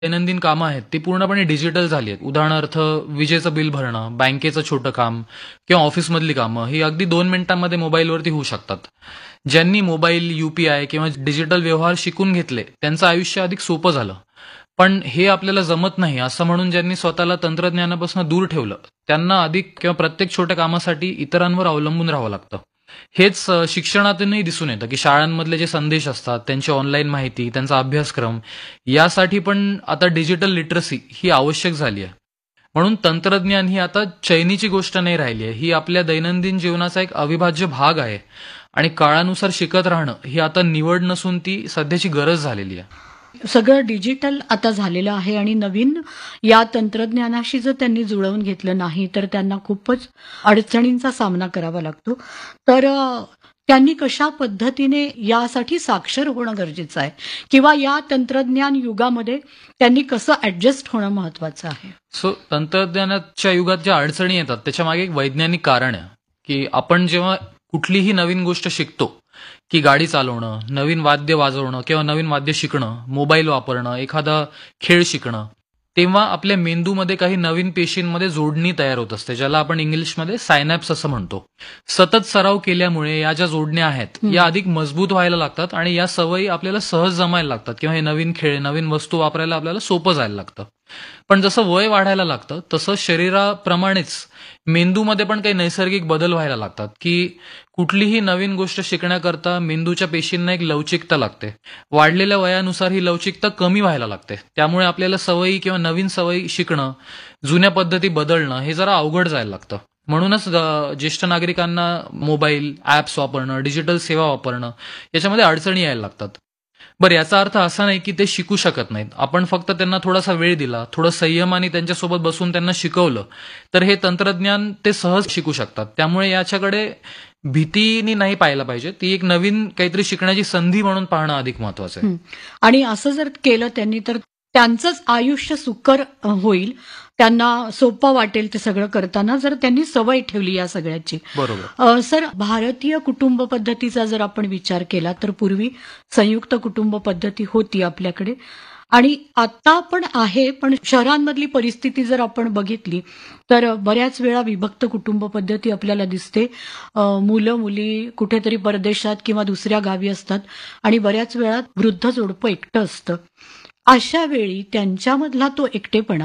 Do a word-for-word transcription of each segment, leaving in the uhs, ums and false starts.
दैनंदिन कामं आहेत ती पूर्णपणे डिजिटल झाली आहेत. उदाहरणार्थ विजेचं बिल भरणं, बँकेचं छोटं काम किंवा ऑफिसमधली कामं ही अगदी दोन मिनिटांमध्ये मोबाईलवरती होऊ शकतात. ज्यांनी मोबाईल, यूपीआय किंवा डिजिटल व्यवहार शिकून घेतले त्यांचं आयुष्य अधिक सोपं झालं. पण हे आपल्याला जमत नाही असं म्हणून ज्यांनी स्वतःला तंत्रज्ञानापासून दूर ठेवलं त्यांना अधिक किंवा प्रत्येक छोट्या कामासाठी इतरांवर अवलंबून राहावं लागतं. हेच अ, शिक्षणातूनही दिसून येतं की शाळांमधले जे संदेश असतात, त्यांची ऑनलाईन माहिती, त्यांचा अभ्यासक्रम यासाठी पण आता डिजिटल लिटरसी ही आवश्यक झाली आहे. म्हणून तंत्रज्ञान ही आता चैनीची गोष्ट नाही राहिली आहे. ही आपल्या दैनंदिन जीवनाचा एक अविभाज्य भाग आहे आणि काळानुसार शिकत राहणं ही आता निवड नसून ती सध्याची गरज झालेली आहे. सगळं डिजिटल आता झालेलं आहे आणि नवीन या तंत्रज्ञानाशी जर त्यांनी जुळवून घेतलं नाही तर त्यांना खूपच अडचणींचा सामना करावा लागतो. तर अ, त्यांनी कशा पद्धतीने यासाठी साक्षर होणं गरजेचं आहे किंवा या तंत्रज्ञान युगामध्ये त्यांनी कसं ऍडजस्ट होणं महत्वाचं आहे. सो तंत्रज्ञानाच्या युगात ज्या अडचणी येतात त्याच्या मागे एक वैज्ञानिक कारण आहे की आपण जेव्हा कुठलीही नवीन गोष्ट शिकतो की गाडी चालवणं, नवीन वाद्य वाजवणं किंवा नवीन वाद्य शिकणं, मोबाईल वापरणं, एखादा खेळ शिकणं, तेव्हा आपल्या मेंदूमध्ये काही नवीन पेशींमध्ये जोडणी तयार होत असते, ज्याला आपण इंग्लिशमध्ये सायनॅप्स असं म्हणतो. सतत सराव केल्यामुळे या ज्या जोडण्या आहेत या अधिक मजबूत व्हायला लागतात आणि या सवयी आपल्याला सहज जमायला लागतात किंवा हे नवीन खेळ, नवीन वस्तू वापरायला आपल्याला सोपं जायला लागतं. पण जसं वय वाढायला लागतं तसं शरीराप्रमाणेच मेंदूमध्ये पण काही नैसर्गिक बदल व्हायला लागतात की कुठलीही नवीन गोष्ट शिकण्याकरता मेंदूच्या पेशींना एक लवचिकता लागते. वाढलेल्या वयानुसार ही लवचिकता कमी व्हायला लागते. त्यामुळे आपल्याला सवयी किंवा नवीन सवयी शिकणं, जुन्या पद्धती बदलणं हे जरा अवघड जायला लागतं. म्हणूनच अ, ज्येष्ठ नागरिकांना मोबाईल, ऍप्स वापरणं, डिजिटल सेवा वापरणं याच्यामध्ये अडचणी यायला लागतात. बरं, याचा अर्थ असा नाही की ते शिकू शकत नाहीत. आपण फक्त त्यांना थोडासा वेळ दिला, थोडं संयमाने त्यांच्यासोबत बसून त्यांना शिकवलं तर हे तंत्रज्ञान ते सहज शिकू शकतात. त्यामुळे याच्याकडे भीतीने नाही पाहायला पाहिजे. ती एक नवीन काहीतरी शिकण्याची संधी म्हणून पाहणं अधिक महत्वाचं आहे. हं. आणि असं जर केलं त्यांनी तर त्यांचंच आयुष्य सुकर अ, होईल. त्यांना सोपं वाटेल ते सगळं करताना जर त्यांनी सवय ठेवली या सगळ्याची. बरोबर. अ, सर, भारतीय कुटुंब पद्धतीचा जर आपण विचार केला तर पूर्वी संयुक्त कुटुंब पद्धती होती आपल्याकडे आणि आता पण आहे, पण शहरांमधली परिस्थिती जर आपण बघितली तर बऱ्याच वेळा विभक्त कुटुंब पद्धती आपल्याला दिसते. अ, मुलं मुली कुठेतरी परदेशात किंवा दुसऱ्या गावी असतात आणि बऱ्याच वेळा वृद्ध जोडपं एकटं असतं. अशा वेळी त्यांच्यामधला तो एकटेपणा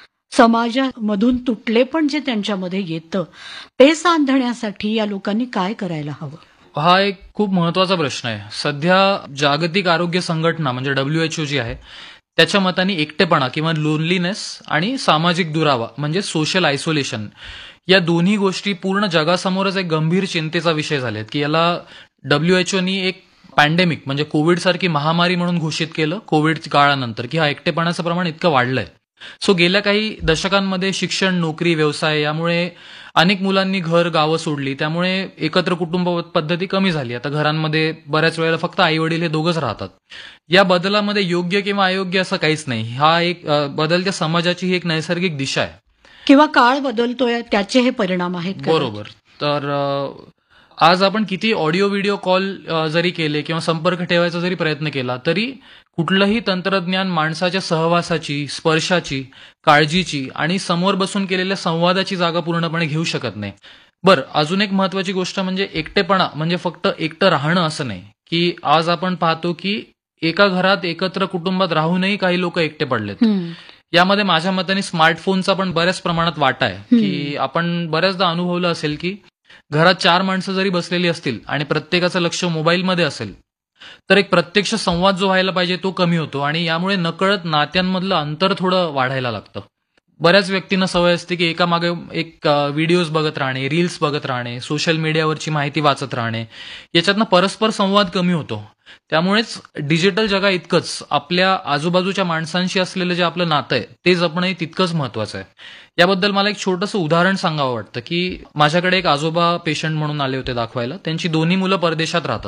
समाजामधून तुटले पण जे त्यांच्यामध्ये येतं ते सांधण्यासाठी या लोकांनी काय करायला हवं. हा एक खूप महत्वाचा प्रश्न आहे. सध्या जागतिक आरोग्य संघटना म्हणजे डब्ल्यूएचओ जी आहे त्याच्या मताने एकटेपणा किंवा लोनलीनेस आणि सामाजिक दुरावा म्हणजे सोशल आयसोलेशन या दोन्ही गोष्टी पूर्ण जगासमोरच एक गंभीर चिंतेचा विषय झालेत की याला डब्ल्यूएचओनी एक पॅन्डेमिक म्हणजे कोविड सारखी महामारी म्हणून घोषित केलं कोविड काळानंतर की हा एकटेपणाचं प्रमाण इतकं वाढलंय. सो गेल्या काही दशकांमध्ये शिक्षण, नोकरी, व्यवसाय यामुळे अनेक मुलांनी घर, गावं सोडली. त्यामुळे एकत्र कुटुंब पद्धती कमी झाली. आता घरांमध्ये बऱ्याच वेळेला फक्त आई वडील हे दोघंच राहतात. या बदलामध्ये योग्य किंवा अयोग्य असं काहीच नाही. हा एक अ, बदलत्या समाजाची ही एक नैसर्गिक दिशा आहे. किंवा काळ बदलतोय त्याचे हे परिणाम आहेत का? बरोबर. तर अ, आज आपण किती ऑडिओ व्हिडिओ कॉल अ, जरी केले किंवा संपर्क ठेवायचा जरी प्रयत्न केला तरी कुठलंही तंत्रज्ञान माणसाच्या सहवासाची, स्पर्शाची, काळजीची आणि समोर बसून केलेल्या संवादाची जागा पूर्णपणे घेऊ शकत नाही. बरं, अजून एक महत्वाची गोष्ट म्हणजे एकटेपणा म्हणजे फक्त एकटं राहणं असं नाही की आज आपण पाहतो की एका घरात एकत्र कुटुंबात राहूनही काही लोक एकटे पडलेत. हं. यामध्ये माझ्या मताने स्मार्टफोनचा पण बऱ्याच प्रमाणात वाटा आहे की आपण बऱ्याचदा अनुभवलं असेल की घरात चार माणसं जरी बसलेली असतील आणि प्रत्येकाचं लक्ष मोबाईलमध्ये असेल तर एक प्रत्यक्ष संवाद जो व्हायला पाहिजे तो कमी होतो आणि यामुळे नकळत नात्यांमधलं अंतर थोडं वाढायला लागतं. बऱ्याच व्यक्तींना सवय असते की एकामागे एक व्हिडिओज बघत राहणे, रील्स बघत राहणे, सोशल मीडियावरची माहिती वाचत राहणे, याच्यातनं परस्पर संवाद कमी होतो. त्यामुळेच डिजिटल जगा इतकंच आपल्या आजूबाजूच्या माणसांशी असलेलं जे आपलं नातं आहे ते जपणंही तितकंच महत्वाचं आहे. याबद्दल मला एक छोटंसं उदाहरण सांगावं वाटतं की माझ्याकडे एक आजोबा पेशंट म्हणून आले होते दाखवायला. त्यांची दोन्ही मुलं परदेशात राहतात.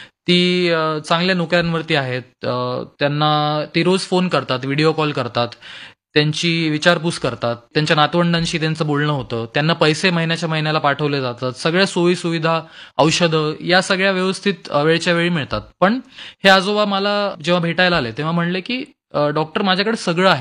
ती अ, चांगल्या नोकऱ्यांवरती आहेत. अ, त्यांना ती रोज फोन करतात, व्हिडिओ कॉल करतात, त्यांची विचारपूस करतात, त्यांच्या नातवंडांशी त्यांचं बोलणं होतं, त्यांना पैसे महिन्याच्या महिन्याला पाठवले जातात, सगळ्या सोयी सुविधा, औषधं या सगळ्या व्यवस्थित अ, वेळच्या वेळी मिळतात. पण हे आजोबा मला जेव्हा भेटायला आले तेव्हा म्हणले की "डॉक्टर, माझ्याकडे सगळं आहे.